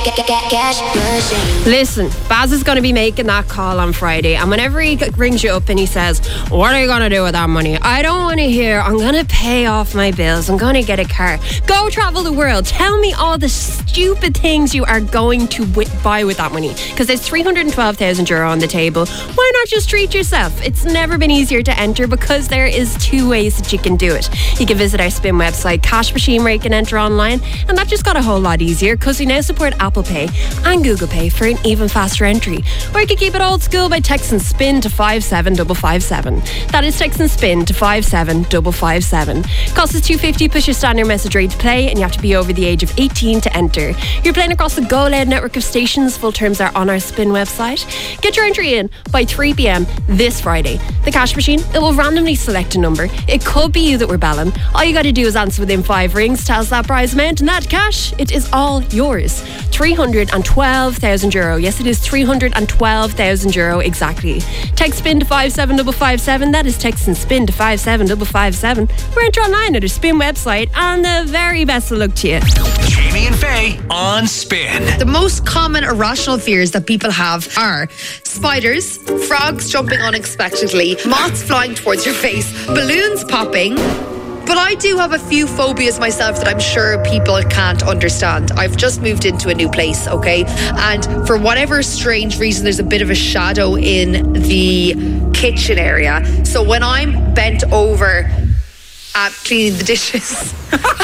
Cash machine. Listen, Baz is going to be making that call on Friday, and whenever he rings you up and he says, what are you going to do with that money? I don't want to hear, I'm going to pay off my bills, I'm going to get a car. Go travel the world. Tell me all the stupid things you are going to buy with that money, because there's €312,000 on the table. Why not just treat yourself? It's never been easier to enter, because there is 2 ways that you can do it. You can visit our Spin website, Cash Machine, where you can enter online, and that just got a whole lot easier because we now support Apple Pay and Google Pay for an even faster entry. Or you can keep it old school by texting SPIN to 57557. That is texting SPIN to 57557. Cost is $2.50 plus your standard message rate to play, and you have to be over the age of 18 to enter. You're playing across the Go Loud network of stations. Full terms are on our Spin website. Get your entry in by 3 p.m. this Friday. The Cash Machine, it will randomly select a number. It could be you that we're belling. All you got to do is answer within 5 rings, tell us that prize amount, and that cash, it is all yours. €312,000. Yes, it is €312,000 exactly. Text SPIN to 57557. That is texting SPIN to 57557. We're enter online at our Spin website, and the very best of luck to you. Jamie and Faye on Spin. The most common irrational fears that people have are spiders, frogs jumping unexpectedly, moths flying towards your face, balloons popping. But I do have a few phobias myself that I'm sure people can't understand. I've just moved into a new place, okay? And for whatever strange reason, there's a bit of a shadow in the kitchen area. So when I'm bent over cleaning the dishes...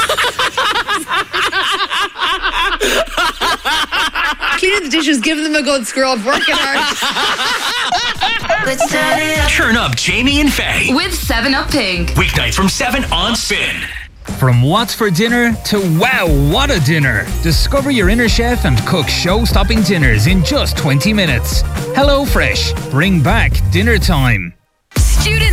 cleaning the dishes, giving them a good scrub, working hard. Turn up Jamie and Faye with 7up Pink. Weeknights from 7 on Spin. From what's for dinner to wow, what a dinner. Discover your inner chef and cook show-stopping dinners in just 20 minutes. HelloFresh. Bring back dinner time. Students